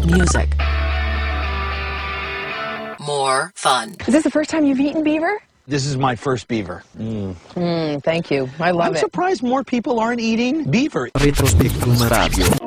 Music. More fun. Is this the first time you've eaten beaver? This is my first beaver. Thank you. I love I'm it. surprised more people aren't eating beaver. Retrospectum Radio.